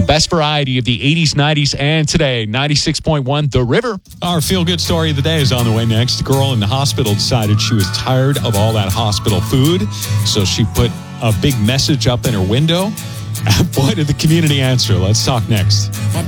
best variety of the 80s, 90s, and today. 96.1 The River. Our feel-good story of the day is on the way next. A girl in the hospital decided she was tired of all that hospital food, so she put a big message up in her window. Boy, did the community answer. Let's talk next.